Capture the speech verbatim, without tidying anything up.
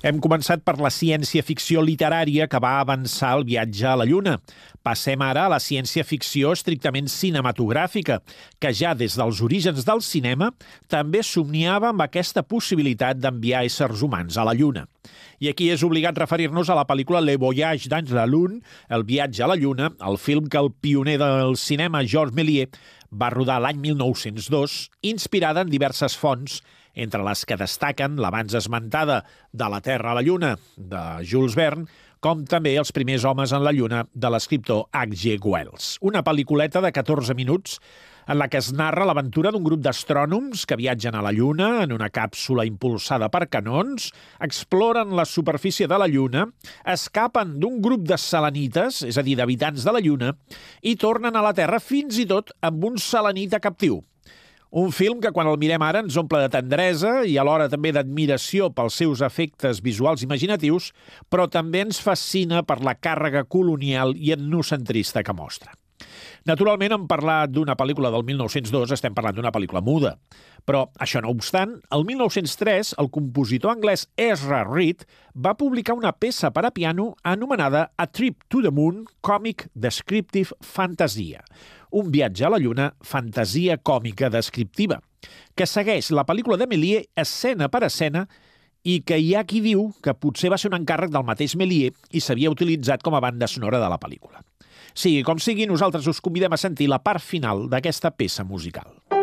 Hem començat per la ciència-ficció literària que va avançar el viatge a la Lluna. Passem ara a la ciència-ficció estrictament cinematogràfica, que ja des dels orígens del cinema també somniava amb aquesta possibilitat d'enviar éssers humans a la Lluna. I aquí és obligat referir-nos a la pel·lícula Le Voyage dans la Lune, El viatge a la Lluna, el film que el pioner del cinema Georges Méliès va rodar l'any mil nou-cents dos, inspirada en diverses fonts, entre les que destaquen l'abans esmentada De la Terra a la Lluna, de Jules Verne, com també Els primers homes en la Lluna, de l'escriptor H G Wells. Una pel·lículeta de catorze minuts en la que es narra l'aventura d'un grup d'astrònoms que viatgen a la Lluna en una càpsula impulsada per canons, exploren la superfície de la Lluna, escapen d'un grup de selenites, és a dir, d'habitants de la Lluna, i tornen a la Terra fins i tot amb un selenita captiu. Un film que, quan el mirem ara, ens omple de tendresa i alhora també d'admiració pels seus efectes visuals imaginatius, però també ens fascina per la càrrega colonial i etnocentrista que mostra. Naturalment, en parlar d'una pel·lícula del mil nou-cents dos estem parlant d'una pel·lícula muda. Però, això no obstant, el mil nou-cents tres el compositor anglès Ezra Reed va publicar una peça per a piano anomenada A Trip to the Moon Comic Descriptive Fantasia, un viatge a la Lluna, fantasia còmica descriptiva, que segueix la pel·lícula de Méliès escena per escena i que hi ha qui diu que potser va ser un encàrrec del mateix Méliès i s'havia utilitzat com a banda sonora de la pel·lícula. Sigui com sigui, nosaltres us convidem a sentir la part final d'aquesta peça musical.